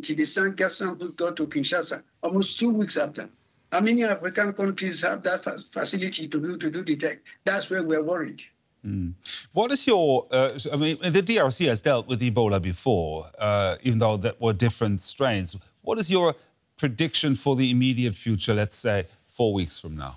facility, the gas samples got to Kinshasa almost 2 weeks after. How many African countries have that facility to be able to do the tech? That's where we're worried. What is your... I mean, the DRC has dealt with Ebola before, even though that were different strains. What is your prediction for the immediate future, let's say, 4 weeks from now?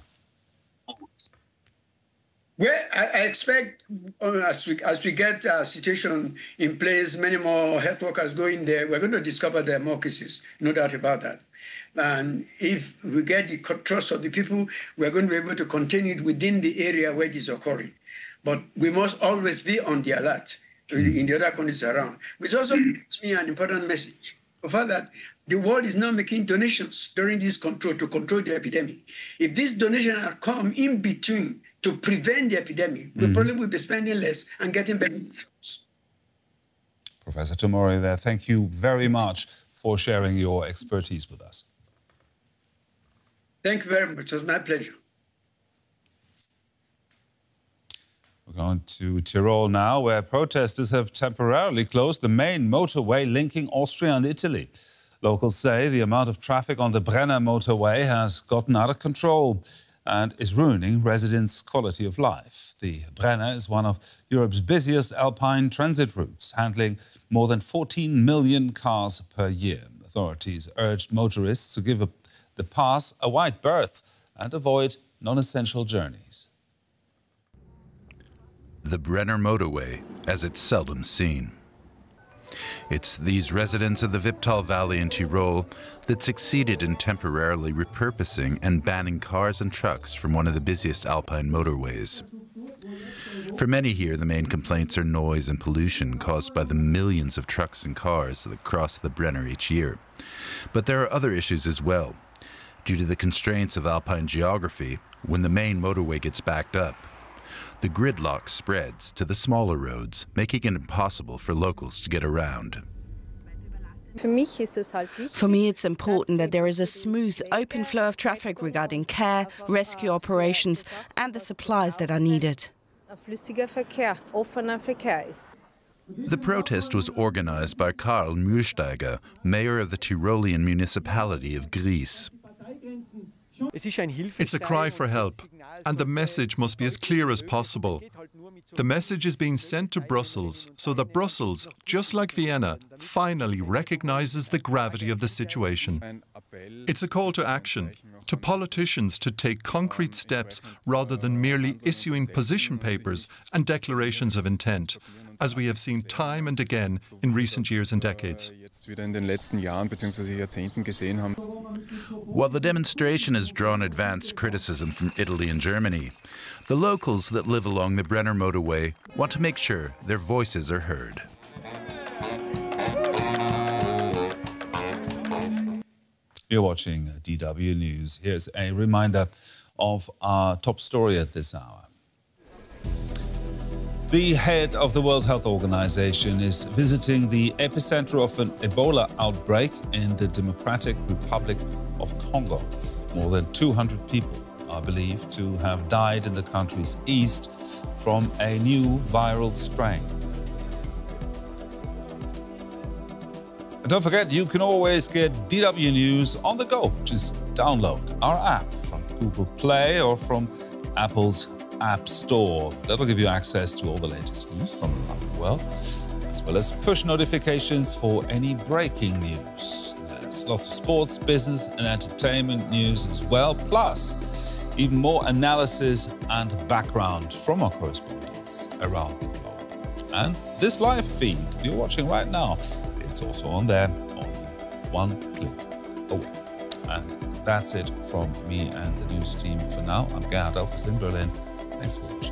Well, I expect as we get a situation in place, many more health workers go in there, we're going to discover there are more cases, no doubt about that. And if we get the trust of the people, we're going to be able to contain it within the area where it is occurring. But we must always be on the alert in the other countries around. Which also gives me an important message. The fact that the world is now making donations during this control to control the epidemic. If these donations are come in between to prevent the epidemic, we probably will be spending less and getting better results. Professor Tomori there, thank you very much for sharing your expertise with us. Thank you very much. It was my pleasure. We're going to Tyrol now, where protesters have temporarily closed the main motorway linking Austria and Italy. Locals say the amount of traffic on the Brenner motorway has gotten out of control and is ruining residents' quality of life. The Brenner is one of Europe's busiest alpine transit routes, handling more than 14 million cars per year. Authorities urged motorists to give the pass a wide berth and avoid non-essential journeys. The Brenner motorway, as it's seldom seen. It's these residents of the Viptal Valley in Tyrol that succeeded in temporarily repurposing and banning cars and trucks from one of the busiest alpine motorways. For many here, the main complaints are noise and pollution caused by the millions of trucks and cars that cross the Brenner each year. But there are other issues as well. Due to the constraints of alpine geography, when the main motorway gets backed up, the gridlock spreads to the smaller roads, making it impossible for locals to get around. For me, it's important that there is a smooth, open flow of traffic regarding care, rescue operations and the supplies that are needed. The protest was organized by Karl Mühlsteiger, mayor of the Tyrolean municipality of Gries. It's a cry for help, and the message must be as clear as possible. The message is being sent to Brussels so that Brussels, just like Vienna, finally recognizes the gravity of the situation. It's a call to action, to politicians to take concrete steps rather than merely issuing position papers and declarations of intent, as we have seen time and again in recent years and decades. While the demonstration has drawn advanced criticism from Italy and Germany, the locals that live along the Brenner motorway want to make sure their voices are heard. You're watching DW News. Here's a reminder of our top story at this hour. The head of the World Health Organization is visiting the epicenter of an Ebola outbreak in the Democratic Republic of Congo. More than 200 people are believed to have died in the country's east from a new viral strain. And don't forget, you can always get DW News on the go. Just download our app from Google Play or from Apple's App Store. That'll give you access to all the latest news from around the world, as well as push notifications for any breaking news. There's lots of sports, business and entertainment news as well, plus even more analysis and background from our correspondents around the globe. And this live feed you're watching right now, it's also on there, only one click away. And that's it from me and the news team for now. I'm Gerhard Elfers in Berlin. Thanks for watching.